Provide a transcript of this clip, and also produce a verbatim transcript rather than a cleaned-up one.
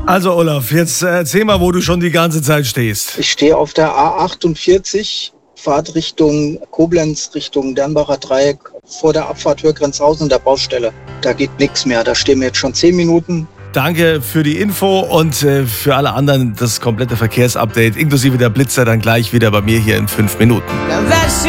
Also Olaf, jetzt erzähl mal, wo du schon die ganze Zeit stehst. Ich stehe auf der A achtundvierzig, Fahrt Richtung Koblenz, Richtung Dernbacher Dreieck, vor der Abfahrt Hürgrenzhausen der Baustelle. Da geht nichts mehr, da stehen wir jetzt schon zehn Minuten. Danke für die Info und äh, für alle anderen das komplette Verkehrsupdate, inklusive der Blitzer, dann gleich wieder bei mir hier in fünf Minuten.